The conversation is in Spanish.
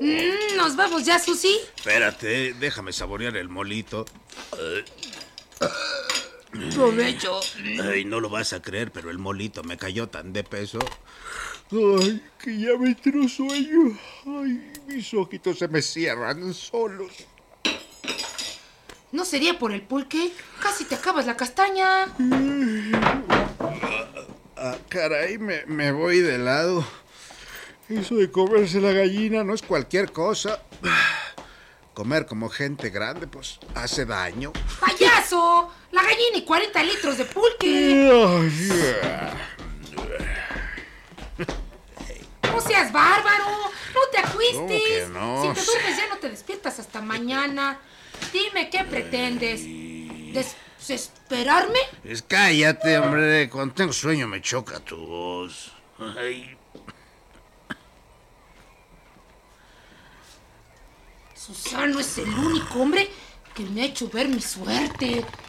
¿Nos vamos ya, Susi? Espérate, déjame saborear el molito. Provecho. Ay, no lo vas a creer, pero el molito me cayó tan de peso. Ay, que ya me entró sueño. Ay, mis ojitos se me cierran solos. ¿No sería por el pulque? Casi te acabas la castaña. Caray, me voy de lado. Eso de comerse la gallina no es cualquier cosa. Comer como gente grande, pues, hace daño. ¡Payaso! La gallina y 40 litros de pulque. No seas bárbaro. No te acuestes. ¿Cómo que no? Si te duermes ya no te despiertas hasta mañana. Dime qué pretendes. ¿Desesperarme? Pues cállate, hombre. Cuando tengo sueño me choca tu voz. Ay. Susano es el único hombre que me ha hecho ver mi suerte.